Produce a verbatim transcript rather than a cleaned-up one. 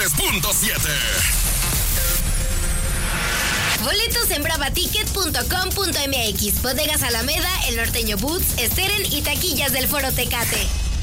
tres punto siete. Boletos en brava ticket punto com punto m x, Bodegas Alameda, El Norteño Boots, Steren y taquillas del Foro Tecate.